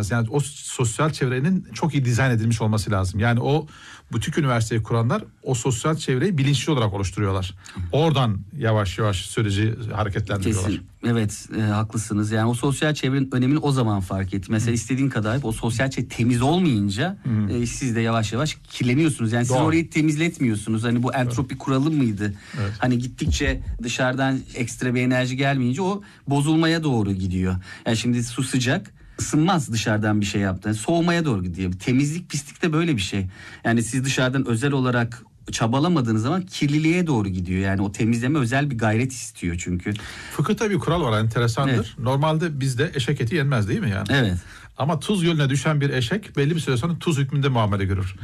edemez. Yani o sosyal çevrenin çok iyi dizayn edilmiş olması lazım. Yani o butik üniversiteyi kuranlar o sosyal çevreyi bilinçli olarak oluşturuyorlar. Oradan yavaş yavaş süreci hareketlendiriyorlar. Kesin. Evet, haklısınız. Yani o sosyal çevrenin önemini o zaman fark ettim. Mesela istediğin kadar o sosyal çevre temiz olmayınca siz de yavaş yavaş kirleniyorsunuz. Yani siz orayı temizletmiyorsunuz. Hani bu entropi kuralı mıydı? Evet. Hani gittikçe dışarıdan ekstra bir enerji gelmeyince o bozulmaya doğru gidiyor. Yani şimdi su sıcak, ısınmaz dışarıdan bir şey yaptığında. Soğumaya doğru gidiyor. Temizlik, pislik de böyle bir şey. Yani siz dışarıdan özel olarak çabalamadığınız zaman kirliliğe doğru gidiyor. Yani o temizleme özel bir gayret istiyor çünkü. Fıkıhta bir kural var, enteresandır. Evet. Normalde bizde eşek eti yenmez değil mi yani? Evet. Ama tuz gölüne düşen bir eşek belli bir süre sonra tuz hükmünde muamele görür.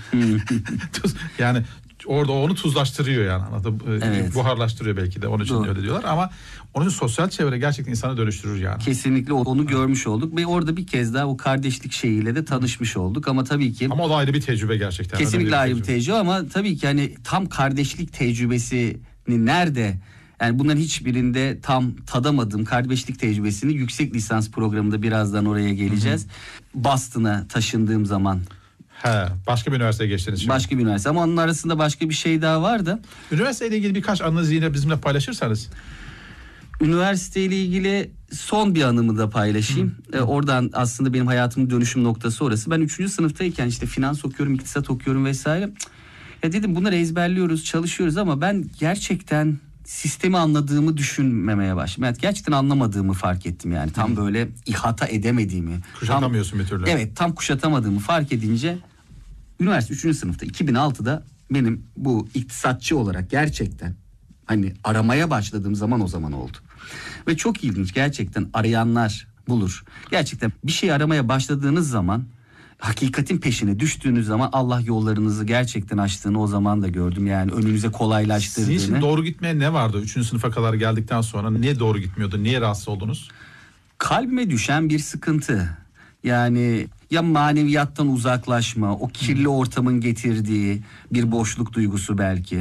Tuz, yani orada onu tuzlaştırıyor yani. Evet. Buharlaştırıyor belki de, onun için öyle diyorlar ama onun sosyal çevre gerçekten insanı dönüştürür yani. Kesinlikle onu görmüş olduk ve orada bir kez daha o kardeşlik şeyiyle de tanışmış olduk ama tabii ki. Ama o da ayrı bir tecrübe gerçekten. Kesinlikle ayrı bir tecrübe ama tabii ki hani tam kardeşlik tecrübesini nerede? Yani bunların hiçbirinde tam tadamadığım kardeşlik tecrübesini yüksek lisans programında birazdan oraya geleceğiz. Boston'a taşındığım zaman. Başka bir üniversiteye geçtiniz şimdi. Başka bir üniversite ama onun arasında başka bir şey daha var da. Üniversiteyle ilgili birkaç anınızı yine bizimle paylaşırsanız. Üniversiteyle ilgili son bir anımı da paylaşayım. Oradan aslında benim hayatımın dönüşüm noktası orası. Ben 3. sınıftayken işte finans okuyorum, iktisat okuyorum vesaire. Ya dedim bunları ezberliyoruz, çalışıyoruz ama ben gerçekten sistemi anladığımı düşünmemeye başladım. Yani gerçekten anlamadığımı fark ettim yani. Tam böyle ihata edemediğimi. Kuşatamıyorsun bir türlü. Evet, tam kuşatamadığımı fark edince üniversite 3. sınıfta 2006'da benim bu iktisatçı olarak gerçekten hani aramaya başladığım zaman o zaman oldu. Ve çok ilginç, gerçekten arayanlar bulur. Gerçekten bir şey aramaya başladığınız zaman, hakikatin peşine düştüğünüz zaman Allah yollarınızı gerçekten açtığını o zaman da gördüm. Yani önünüze kolaylaştırdığını. Sizin için doğru gitmeye ne vardı? 3. sınıfa kadar geldikten sonra niye doğru gitmiyordu? Niye rahatsız oldunuz? Kalbime düşen bir sıkıntı. Yani ya maneviyattan uzaklaşma, o kirli ortamın getirdiği bir boşluk duygusu belki.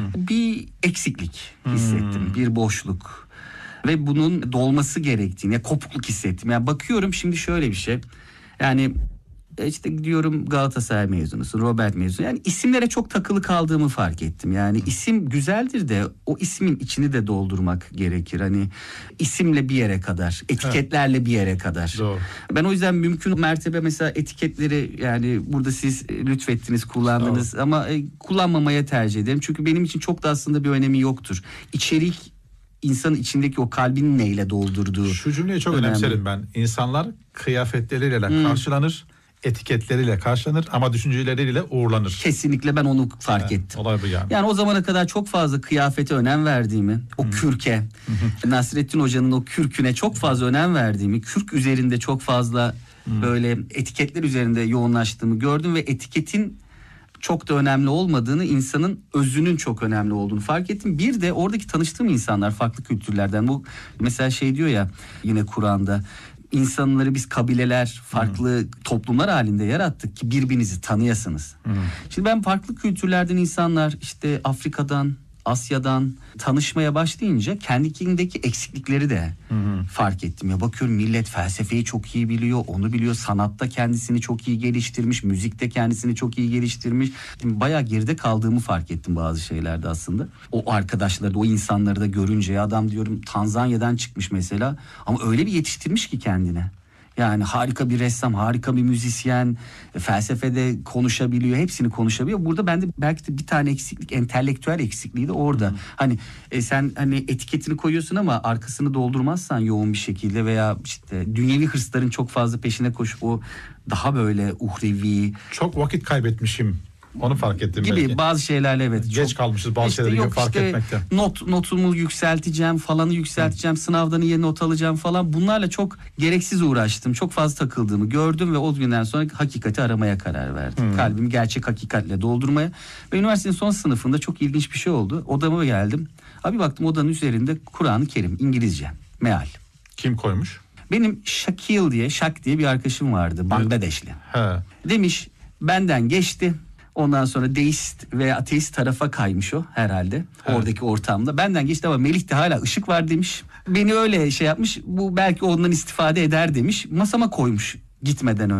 Bir eksiklik hissettim, bir boşluk. Ve bunun dolması gerektiğini, kopukluk hissettim. Yani bakıyorum şimdi şöyle bir şey. Yani işte diyorum Galatasaray mezunusun, Robert mezunu. Yani isimlere çok takılı kaldığımı fark ettim. Yani isim güzeldir de o ismin içini de doldurmak gerekir. Hani isimle bir yere kadar, etiketlerle bir yere kadar. Doğru. Ben o yüzden mümkün mertebe mesela etiketleri yani burada siz lütfettiniz, kullandınız ama kullanmamaya tercih ederim. Çünkü benim için çok da aslında bir önemi yoktur. İçerik, insanın içindeki o kalbini neyle doldurduğu. Şu cümleyi çok önemserim ben. İnsanlar kıyafetleriyle karşılanır, etiketleriyle karşılanır ama düşünceleriyle uğurlanır. Kesinlikle ben onu fark ettim. Olay bu yani. Yani o zamana kadar çok fazla kıyafete önem verdiğimi, o kürke, Nasrettin Hoca'nın o kürküne çok fazla önem verdiğimi, kürk üzerinde çok fazla böyle etiketler üzerinde yoğunlaştığımı gördüm ve etiketin çok da önemli olmadığını, insanın özünün çok önemli olduğunu fark ettim. Bir de oradaki tanıştığım insanlar farklı kültürlerden. Bu mesela şey diyor ya yine Kur'an'da, insanları biz kabileler, farklı toplumlar halinde yarattık ki birbirinizi tanıyasınız. Şimdi ben farklı kültürlerden insanlar, işte Afrika'dan, Asya'dan tanışmaya başlayınca kendindeki eksiklikleri de fark ettim. Ya bakıyorum millet felsefeyi çok iyi biliyor, onu biliyor, sanatta kendisini çok iyi geliştirmiş, müzikte kendisini çok iyi geliştirmiş. Şimdi bayağı geride kaldığımı fark ettim bazı şeylerde aslında. O arkadaşları da, o insanları da görünce, adam diyorum Tanzanya'dan çıkmış mesela ama öyle bir yetiştirmiş ki kendine. Yani harika bir ressam, harika bir müzisyen, felsefede konuşabiliyor, hepsini konuşabiliyor. Burada bende belki de bir tane eksiklik, entelektüel eksikliği de orada. Hani sen hani etiketini koyuyorsun ama arkasını doldurmazsan yoğun bir şekilde veya işte dünyevi hırsların çok fazla peşine koşup o daha böyle uhrevi. Çok vakit kaybetmişim. Onu fark ettim gibi belki. Bazı şeylerle evet. Geç çok kalmışız bazı şeyleri fark etmekten. Notumu yükselteceğim, falanı yükselteceğim, sınavdan iyi not alacağım falan. Bunlarla çok gereksiz uğraştım. Çok fazla takıldığımı gördüm ve o günden sonra hakikati aramaya karar verdim. Kalbimi gerçek hakikatle doldurmaya. Ve üniversitenin son sınıfında çok ilginç bir şey oldu. Odama geldim. Abi baktım odanın üzerinde Kur'an-ı Kerim, İngilizce, meal. Kim koymuş? Benim Şak diye bir arkadaşım vardı, Bangladeşli. Demiş benden geçti. Ondan sonra deist veya ateist tarafa kaymış o herhalde oradaki ortamda. Benden geçti ama Melih'te hala ışık var demiş. Beni öyle şey yapmış, bu belki ondan istifade eder demiş. Masama koymuş gitmeden önce.